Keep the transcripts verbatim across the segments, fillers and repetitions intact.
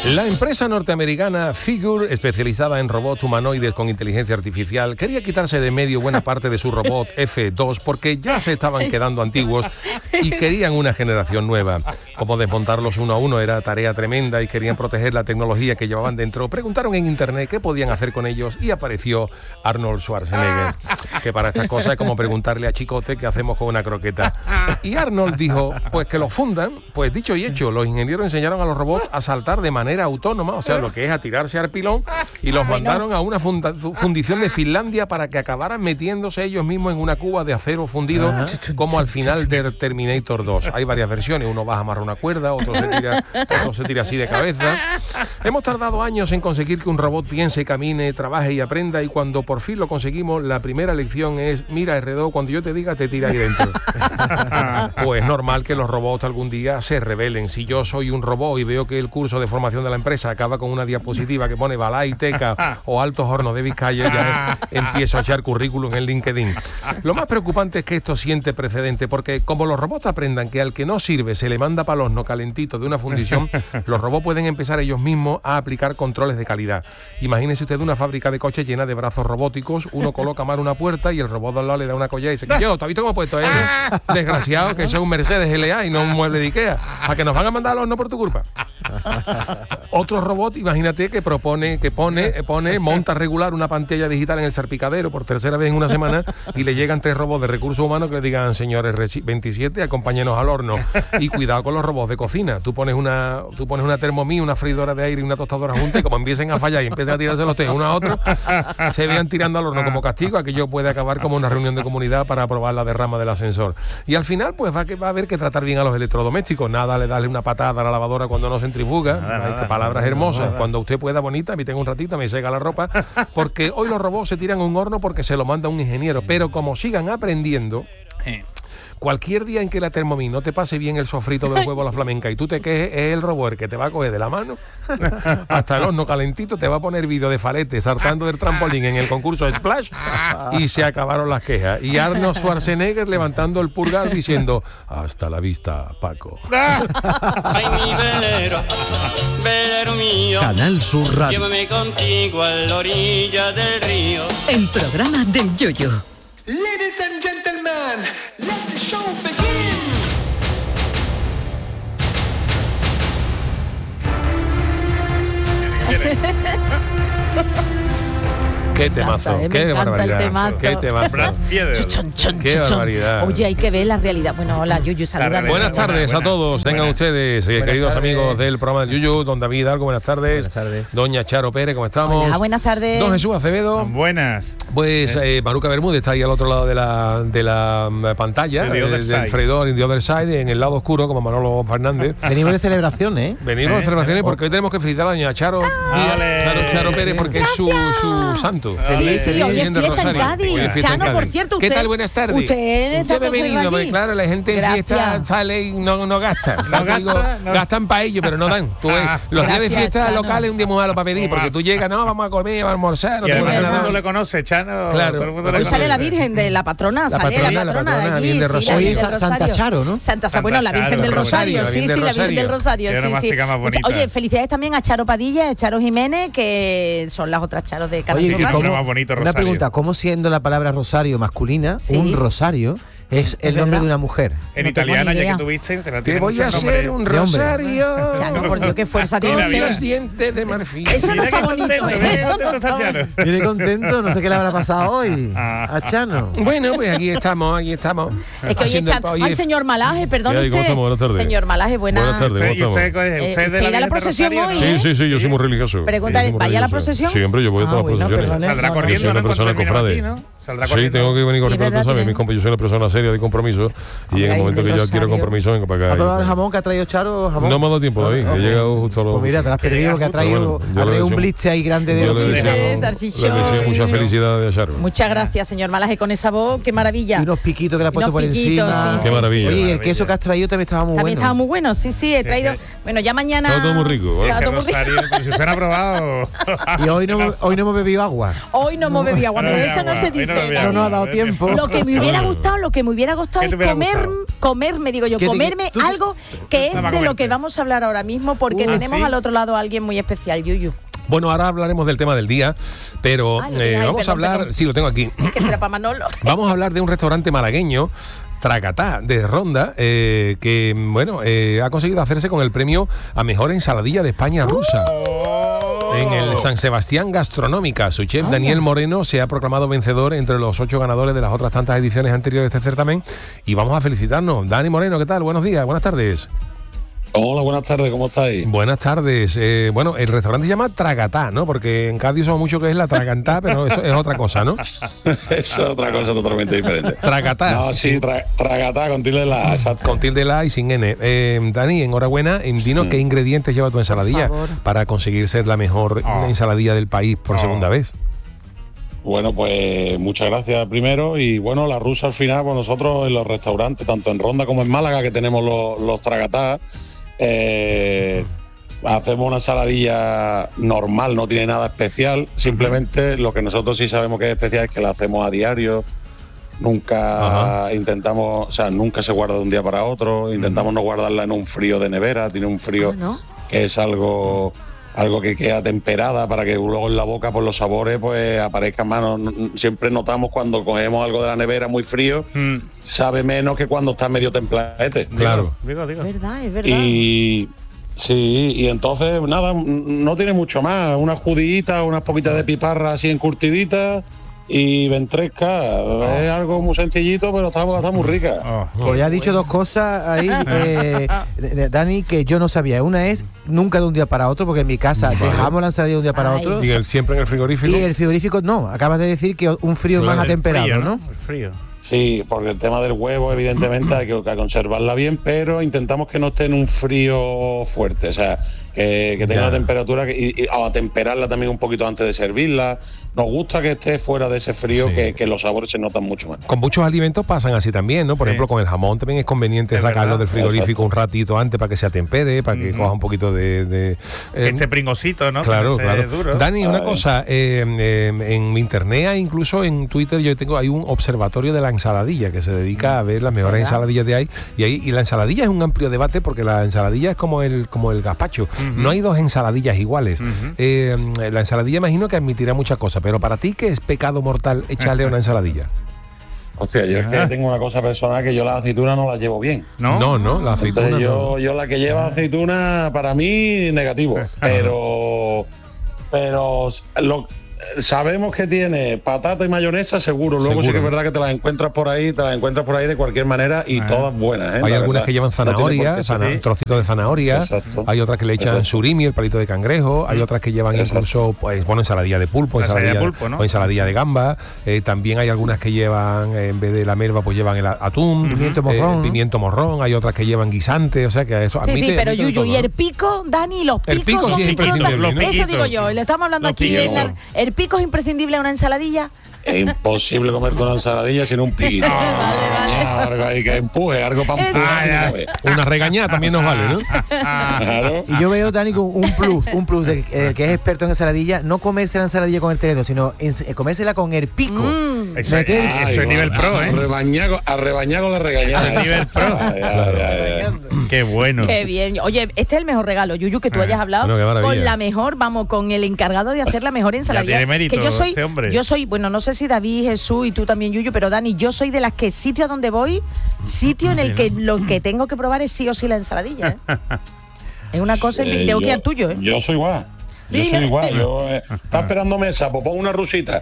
La empresa norteamericana Figure, especializada en robots humanoides con inteligencia artificial, quería quitarse de medio buena parte de su robot F dos porque ya se estaban quedando antiguos y querían una generación nueva. Como desmontarlos uno a uno era tarea tremenda y querían proteger la tecnología que llevaban dentro, preguntaron en internet qué podían hacer con ellos y apareció Arnold Schwarzenegger, que para estas cosas es como preguntarle a Chicote qué hacemos con una croqueta. Y Arnold dijo, pues que los fundan. Pues dicho y hecho, los ingenieros enseñaron a los robots a saltar de manera autónoma, o sea, lo que es a tirarse al pilón, y los mandaron a una funda- fundición de Finlandia para que acabaran metiéndose ellos mismos en una cuba de acero fundido, como al final de Terminator dos. Hay varias versiones, uno baja amarrar una cuerda, otro se tira, otro se tira así de cabeza. Hemos tardado años en conseguir que un robot piense, camine, trabaje y aprenda, y cuando por fin lo conseguimos, la primera lección es, mira R dos, cuando yo te diga, te tira ahí dentro. Pues normal que los robots algún día se rebelen. Si yo soy un robot y veo que el curso de formación de la empresa acaba con una diapositiva que pone Balay, Teca o Altos Hornos de Vizcaya, ya empiezo a echar currículum en LinkedIn. Lo más preocupante es que esto siente precedente, porque como los robots aprendan que al que no sirve se le manda para el horno calentito de una fundición, los robots pueden empezar ellos mismos a aplicar controles de calidad. Imagínese usted una fábrica de coches llena de brazos robóticos, uno coloca mal una puerta y el robot de al lado le da una collera y dice, yo, ¿te has visto cómo he puesto eso? Desgraciado, que eso es un Mercedes L A y no un mueble de Ikea, a que nos van a mandar al horno por tu culpa. Otro robot, imagínate, que propone, que pone, pone, monta regular una pantalla digital en el salpicadero por tercera vez en una semana y le llegan tres robots de recursos humanos que le digan, señores veintisiete, acompáñenos al horno. Y cuidado con los robots de cocina. Tú pones una, tú pones una Thermomix, una freidora de aire y una tostadora junta, y como empiecen a fallar y empiezan a tirarse los tres uno a otro, se vean tirando al horno como castigo. Aquello puede acabar como una reunión de comunidad para aprobar la derrama del ascensor. Y al final, pues va a, va a haber que tratar bien a los electrodomésticos. Nada le darle una patada a la lavadora cuando no centrifuga. Nada, Hay nada, que palabras nada, hermosas. Nada. Cuando usted pueda, bonita, me tenga un ratito, me seca la ropa. Porque hoy los robots se tiran a un horno porque se lo manda un ingeniero. Pero como sigan aprendiendo, cualquier día en que la Thermomix no te pase bien el sofrito del huevo a la flamenca y tú te quejes, es el robot el que te va a coger de la mano hasta el horno calentito, te va a poner vídeo de Falete saltando del trampolín en el concurso Splash y se acabaron las quejas. Y Arnold Schwarzenegger levantando el pulgar diciendo, hasta la vista, Paco. Ay, mi velero, velero mío, Canal Sur Radio. llévame contigo a la orilla del río. El programa del Yoyo. Ladies and gentlemen, let the show begin. Qué temazo, encanta, eh, qué me encanta barbaridad. el temazo. Qué temazo. Chon, chon, Qué chon. barbaridad. Oye, hay que ver la realidad. Bueno, hola, Yuyu, saludan. Buenas tardes buena, a todos, buena. tengan ustedes, eh, Buenas queridos tardes. amigos del programa del Yuyu, don David Hidalgo, buenas tardes. Buenas tardes. Doña Charo Pérez, ¿cómo estamos? Hola, buenas tardes. Don Jesús Acevedo. Buenas. Pues eh, Maruca Bermúdez está ahí al otro lado de la, de la mm, pantalla, De the eh, other del side. freidor, in the other side, en el lado oscuro, como Manolo Fernández. Venimos de celebración, ¿eh? Venimos Eh, de celebraciones porque hoy tenemos que felicitar a doña Charo, ¡Ale! Charo, Charo Pérez, Sí. porque es su, su santo. Sí, sí, hoy es Virgen del fiesta en Rosario. Cádiz. Hoy es fiesta en Chano, por Cádiz. cierto, ¿Qué usted- tal? Buenas tardes. usted está me ha con venido, allí. porque claro, la gente en Gracias. fiesta sale y no, no gasta. No Claro, digo, gasta, no. Gastan para ello, pero no dan. Tú ves, los días de Gracias, fiesta Chano. locales un día muy malo para pedir, porque tú llegas, no, vamos a comer, vamos a almorzar, no Y te además pagan todo el nada. mundo le conoce, Chano. Claro. Todo el mundo le Hoy sale la conoce. Virgen de la patrona, sale patrona, la la patrona de patrona, allí, Virgen del sí, Rosario. la Hoy Virgen es del Santa Rosario. Charo, ¿no? Santa, Santa bueno, la Virgen Charo, del Rosario, la sí, Virgen sí, del la Virgen del Rosario. Rosario, Qué sí, sí. onomástica más bonita. Oye, felicidades también a Charo Padilla, a Charo Jiménez, que son las otras Charos de Canal Oye, Sur ¿y Radio. Lo cómo- más bonito, una Rosario. pregunta, ¿cómo siendo la palabra rosario masculina, Sí. un rosario es el nombre verdad. de una mujer? En No tengo italiana, ni ya idea. que tuviste, te la Te tiene voy mucho a nombre. hacer un De hombre. rosario. Chano, por Dios, qué fuerza Con tiene Con usted. los dientes de marfil. Eso no Mira está que bonito, contento, mira que eso no contento está está Chano. bonito. Viene contento, no sé qué le habrá pasado hoy a Chano. Bueno, pues aquí estamos, aquí estamos. Es que hoy Haciendo el echan... pa- hoy Ay, es- señor Malaje, perdón Ya, ¿cómo usted. estamos? Buenas tardes. Señor Malaje, buena... Buenas tardes. Usted, y ¿Cómo usted, estamos? usted Eh, es de ¿usted la irá a la Virgen del procesión Rosario, hoy? ¿no? Sí, sí, sí, yo soy muy religioso. Pregunta, Yo soy muy ¿vaya a la religioso. procesión? Siempre, yo voy a Ah, todas bueno, las procesiones. perdone. Saldrá No, no, corriendo, Yo soy ¿no? una En cuanto persona termine cofrade. aquí, ¿no? Saldrá Sí, corriendo. tengo que venir con Sí, respeto, verdad, ¿sabes? tiene- Mis comp- yo soy una persona seria de compromiso y en el Ay, momento que del yo quiero Rosario. compromiso vengo para ¿Ha acá. probado el jamón que ha traído Charo? ¿Jamón? No me ha dado tiempo, David. He llegado justo a lo... Pues mira, te lo has perdido, que ha traído, Pero bueno, yo ha le traído un deseo- blitz ahí grande de Yo le lo que deseo, de jamón. salchichón. le deseo mucha felicidad de Charo. Muchas gracias, señor Malaje, con esa voz, qué maravilla. Y unos piquitos que le has Y puesto unos por piquitos, encima. sí, Qué sí, maravilla. sí. Oye, y el queso que has traído también estaba muy También bueno. estaba muy bueno, sí, sí, he Sí, traído... sí. Bueno, ya mañana... Está todo muy rico, ¿eh? Está Que todo muy rico. Rosario, pero si usted no ha probado. Y hoy no, hoy no hemos bebido agua. Hoy no hemos bebido agua, No pero bebí eso no agua, se hoy no dice. bebí No agua. nos ha dado tiempo. Lo que me hubiera Bueno. gustado, lo que me hubiera gustado ¿Qué es te hubiera comer, gustado? comerme, digo yo, ¿Qué te- comerme tú te- algo que es Nada más de lo que comerte. vamos a hablar ahora mismo, porque Uh, tenemos ¿sí? al otro lado a alguien muy especial, Yuyu. Bueno, ahora hablaremos del tema del día, pero Ah, lo eh, tienes ahí, vamos perdón, a hablar, perdón. sí, lo tengo aquí. Que será para Manolo. Vamos a hablar de un restaurante malagueño, Tracatá, de Ronda, eh, que bueno, eh, ha conseguido hacerse con el premio a mejor ensaladilla de España rusa. En el San Sebastián Gastronómica, su chef Daniel Moreno se ha proclamado vencedor entre los ocho ganadores de las otras tantas ediciones anteriores de este certamen. Y vamos a felicitarnos. Dani Moreno, ¿qué tal? Buenos días, buenas tardes. Hola, buenas tardes, ¿cómo estáis? Buenas tardes. Eh, bueno, el restaurante se llama Tracatá, ¿no? Porque en Cádiz somos mucho que es la Tragantá, pero eso es otra cosa, ¿no? Eso es otra cosa totalmente diferente. Tracatá. No, sí, tra tragatá con tilde la, exacto. Con tilde la y sin N. Eh, Dani, enhorabuena. Eh, Dinos qué ingredientes lleva tu ensaladilla favor. para conseguir ser la mejor Oh. ensaladilla del país por Oh. segunda vez. Bueno, pues muchas gracias primero. Y bueno, la rusa al final, pues nosotros en los restaurantes, tanto en Ronda como en Málaga, que tenemos los, los tragatá, eh, hacemos una ensaladilla normal, no tiene nada especial. Simplemente lo que nosotros sí sabemos que es especial es que la hacemos a diario. Nunca Ajá. intentamos, o sea, nunca se guarda de un día para otro. Intentamos no guardarla en un frío de nevera, tiene un frío Ah, ¿no? que es algo algo que queda temperada para que luego en la boca por los sabores pues aparezcan más. No- no- siempre notamos cuando cogemos algo de la nevera muy frío, Mm. sabe menos que cuando está medio templadete. Claro. Digo, digo. Es verdad, es verdad. Y sí, y entonces nada, no tiene mucho más, unas judíitas, unas poquitas de piparra así encurtiditas y ventresca. Es algo muy sencillito, pero está, está muy rica. Oh. Pues ya has dicho dos cosas ahí, eh, eh, Dani, que yo no sabía. Una es nunca de un día para otro, porque en mi casa dejamos la ensalada de un día para Ay. otro. Y el- siempre en el frigorífico. Y el frigorífico, no, acabas de decir que un frío Claro, más el atemperado, Frío, ¿no? El frío. Sí, porque el tema del huevo, evidentemente, hay que, que conservarla bien, pero intentamos que no esté en un frío fuerte, o sea, que, que tenga Ya. una temperatura que, y, y a temperarla también un poquito antes de servirla. Nos gusta que esté fuera de ese frío, Sí. que, que los sabores se notan mucho más. Con muchos alimentos pasan así también, ¿no? Por Sí. ejemplo, con el jamón también es conveniente Es sacarlo verdad. del frigorífico Exacto. un ratito antes para que se atempere, para que Ujú. coja un poquito de... de- Que eh, esté pringosito, ¿no? Claro, Que esté claro. duro. Dani, una Ay. cosa, eh, eh, en mi internet e incluso en Twitter yo tengo hay un observatorio de la ensaladilla que se dedica a ver las mejores ¿Verdad? ensaladillas de ahí y ahí y la ensaladilla es un amplio debate porque la ensaladilla es como el como el gazpacho. No hay dos ensaladillas iguales. Ujú. Eh, la ensaladilla imagino que admitirá muchas cosas, pero para ti ¿qué es pecado mortal echarle a una ensaladilla? Hostia, yo es que tengo una cosa personal, que yo las aceitunas no las llevo bien. ¿No? no, no, la aceituna Entonces no. yo, yo la que lleva aceituna, para mí, negativo. Pero, pero lo, sabemos que tiene patata y mayonesa, seguro. Luego sí Seguro. que es verdad que te las encuentras por ahí, te las encuentras por ahí de cualquier manera y Ah. todas buenas. ¿eh? Hay La algunas verdad. que llevan No tiene por zanahoria, qué ser. zana- sí. trocitos de zanahoria. Exacto. Hay otras que le echan Exacto. surimi, el palito de cangrejo. Hay otras que llevan Exacto. incluso, pues, bueno, ensaladilla de pulpo, La ensalada de ensaladilla pulpo, ¿no? o ensaladilla de gamba. Eh, también hay algunas que llevan, eh, en vez de la melva, pues llevan el a- atún. Pimiento eh, morrón, ¿no? pimiento morrón. Hay otras que llevan guisante. O sea que eso Sí, admite, sí, pero admite de Yuyu, todo, y el ¿no? pico, Dani, los El picos pico son sí es picos, imprescindible, Eso ¿no? Los digo yo, piquitos. le estamos hablando Los aquí en la- piquitos. ¿El pico es imprescindible a una ensaladilla? Es imposible comerte una ensaladilla sin un piquito. Vale, vale. Algo ahí que empuje, algo para Eso. empujar. Ah, ya. ¿sabes? Una regañada también nos vale, ¿no? Claro. Y yo veo, Dani, con un plus, un plus de el que es experto en ensaladilla, no comerse la ensaladilla con el tenedor, sino en- eh, comérsela con el pico. Mm. Eso, Meter- es- eso es nivel pro, A ¿eh? rebañar, con- a rebañar con la regañada. A nivel pro. Ay, ay, ay, ay. Qué bueno. Qué bien. Oye, este es el mejor regalo, Yuyu, que tú hayas hablado bueno, qué maravilla. con la mejor, vamos, con el encargado de hacer la mejor ensaladilla. tiene mérito que yo soy, este hombre. yo soy, bueno, no sé si David, Jesús y tú también, Yuyu, pero Dani, yo soy de las que sitio a donde voy, sitio en el que lo que tengo que probar es sí o sí la ensaladilla. ¿eh? Es una cosa, Eh, y tengo que ir yo- al tuyo, ¿eh? Yo soy igual. Sí, yo soy ¿no? igual. Yo, eh, está esperando mesa, pues pon una rusita.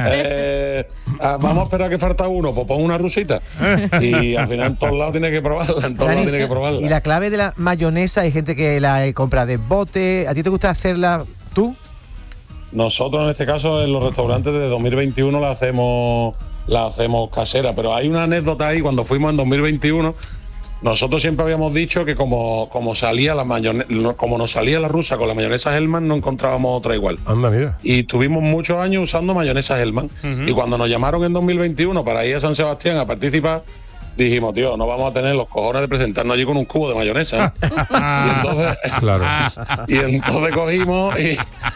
Eh, ah, vamos a esperar que falta uno, pues pon una rusita. Y al final en todos lados tiene que probarla, en todos Dani, lados tiene que probarla. y la clave de la mayonesa, hay gente que la eh, compra de bote. ¿A ti te gusta hacerla tú? Nosotros en este caso en los restaurantes de dos mil veintiuno la hacemos la hacemos casera, pero hay una anécdota ahí. Cuando fuimos en dos mil veintiuno, nosotros siempre habíamos dicho que como, como salía la mayone- no- como nos salía la rusa con la mayonesa Hellman, no encontrábamos otra igual. Anda, mira. Y tuvimos muchos años usando mayonesa Hellman. Y cuando nos llamaron en dos mil veintiuno para ir a San Sebastián a participar, dijimos, tío, no vamos a tener los cojones de presentarnos allí con un cubo de mayonesa. y entonces, Claro. y entonces cogimos y,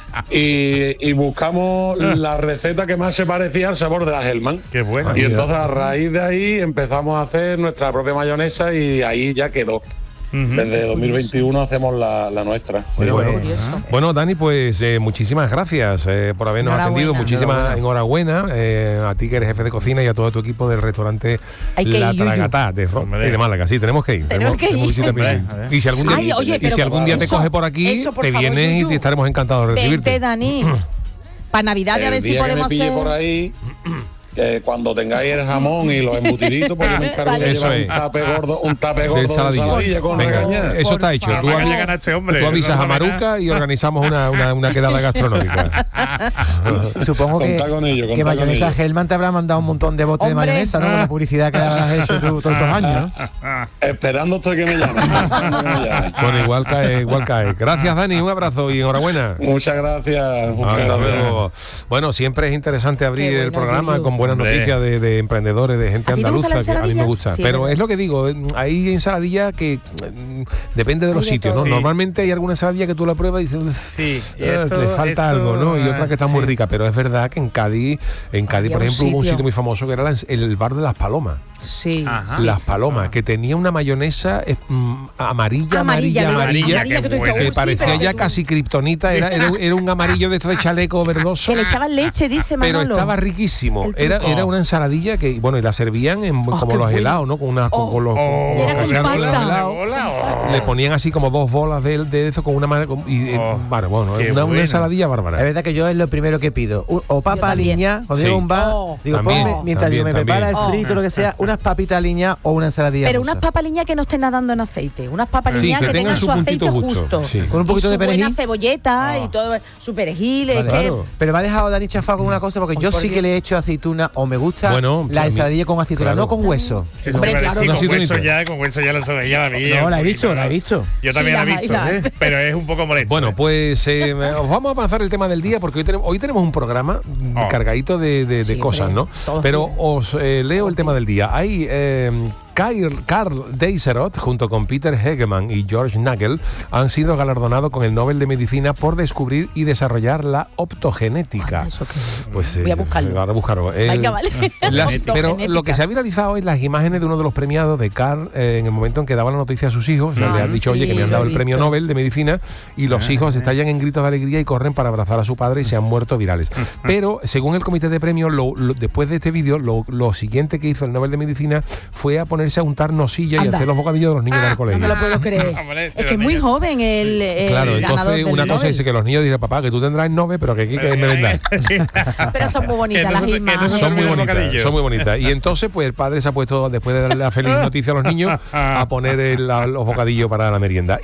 y, y buscamos la receta que más se parecía al sabor de la Hellman. Qué bueno. Y entonces a raíz de ahí empezamos a hacer nuestra propia mayonesa y ahí ya quedó. Desde dos mil veintiuno hacemos la, la nuestra. Sí, Bueno, bueno. Curioso. Bueno, Dani, pues eh, muchísimas gracias eh, por habernos Enhorabuena. atendido. Muchísimas enhorabuena eh, a ti que eres jefe de cocina y a todo tu equipo del restaurante Hay que La ir, Yuyu. Tragatá de, Ro- Hombre. de Málaga. Sí, tenemos que ir. Tenemos que ir. visita pendiente. Hombre, a ver. Y si algún día, Ay, oye, y pero si algún día te eso- coge por aquí, eso, por te favor, vienes Yuyu. y estaremos encantados de recibirte. Vente, Dani. Para Navidad, a El ver si día que me podemos pille hacer. por ahí, que cuando tengáis el jamón y los embutiditos, pues yo me encargo Vale. de Eso llevar es. un tape gordo, un tape De gordo de ensaladilla. ensaladilla con Venga, regañar. eso está hecho. Tú, Para que avi- llegan a este hombre. tú avisas no a sabe nada. Maruca y organizamos una, una, una quedada gastronómica. Supongo que, Contá con ello, que contá con mayonesa ello. Hellman te habrá mandado un montón de botes Hombre. de mayonesa, ¿no? Con la publicidad que habrás hecho tú todos estos años, ¿no? Esperando hasta que me llamen. esperando que me llamen. Bueno, igual cae, igual cae. Gracias, Dani. Un abrazo y enhorabuena. Muchas gracias. Muchas Hasta gracias. luego. Bueno, siempre es interesante abrir Qué el bueno, programa Yuyu. con buenas Hombre. noticias de, de emprendedores, de gente ¿A ti te gusta andaluza, la que a mí me ensaladilla? gusta. Sí, Pero ¿verdad? es lo que digo, eh, hay ensaladilla que mm, depende de los Hay de sitios, ¿no? todo. Sí. Normalmente hay alguna ensaladilla que tú la pruebas y dices, "Uf, Sí, y eh, esto- le falta esto, algo, ¿no? Y otra que está muy sí. rica, pero es verdad que en Cádiz, en Cádiz, Había por un ejemplo, hubo un sitio. sitio muy famoso que era la- el bar de las Palomas. Sí. Ajá. sí. Las Palomas, que tenía una mayonesa eh, mm, amarilla, Amarilla, amarilla, ¿no? amarilla, Amarilla, que tú dices, que "Uy, sí, parecía pero ya que- casi kriptonita, era, era, era un amarillo de esto de chaleco verdoso. Que le echaban leche, dice Manolo. Pero estaba riquísimo. El Era, truco. era una ensaladilla que, bueno, y la servían en, como qué los bueno. helados, ¿no? Con, una, con, Oh. con los, Oh. con Y era los con cacharros de los pasta. helados. Hola, oh. Le ponían así como dos bolas de, de eso con una mano. con- Y, eh, Oh, bueno, bueno, qué una, una bueno. ensaladilla Es bárbara. verdad que yo es lo primero que pido. Un- o papa también. aliña, cuando Sí. llego a un bar, Oh. digo, También, ponme, mientras también, digo, me prepara el también. frito, lo que sea, unas papitas aliñadas o una ensaladilla Pero rusa. unas papas liñas que no estén nadando en aceite. Unas papas Sí, liñas que que, tengan tengan su su aceite puntito justo, justo. sí. Con un poquito y de su buena perejil. cebolleta y todo, su perejil. es Vale. que- Claro. Pero me ha dejado Dani chafado con una cosa, porque Ay, yo por sí Dios. que le he hecho aceituna o me gusta Bueno, la a mí- ensaladilla con aceituna, claro. no con hueso. Sí, Hombre, pero claro. sí, Una con hueso aceituna. ya, con hueso ya la ensaladilla la vi. No, un la he poquito, visto, la he ¿no? visto. Yo Sí, también la la he hay, visto, la hay. ¿eh? Pero es un poco molesto. Bueno, ¿eh? pues eh, os vamos a avanzar el tema del día porque hoy tenemos, hoy tenemos un programa mm, Oh. cargadito de, de- de Sí, cosas, hombre, ¿no? todos Pero días. os eh, leo el tema del día. Hay eh, Carl, Carl Deiserot, junto con Peter Hegemann y George Nagel, han sido galardonados con el Nobel de Medicina por descubrir y desarrollar la optogenética. Anda, eso que- Pues, Voy a eh, buscarlo. ahora buscarlo. El- Venga, vale. las- pero Optogenética. lo que se ha viralizado es las imágenes de uno de los premiados de Carl eh, en el momento en que daba la noticia a sus hijos. O sea, Ah, le han dicho, sí, oye, que me han lo dado he el premio visto. Nobel de Medicina y los hijos estallan en gritos de alegría y corren para abrazar a su padre y se han muerto virales. Pero, según el comité de premios, lo- lo- después de este vídeo, lo, lo siguiente que hizo el Nobel de Medicina fue a ponerse a untar nocilla y Anda. hacer los bocadillos de los niños del No colegio. me lo puedo creer. Hombre, Es pero que es muy niños- joven el, el Claro, ganador entonces del una cosa Nobel. es que los niños dirán, papá, que tú tendrás el Nobel, pero que aquí que me vendas. Pero son muy bonitas Que no las se te- que no se imágenes. te Son muy olvide el bonitas, bocadillo. son muy bonitas. Y entonces, pues el padre se ha puesto, después de darle la feliz noticia a los niños, a poner el- la- los bocadillos para la merienda.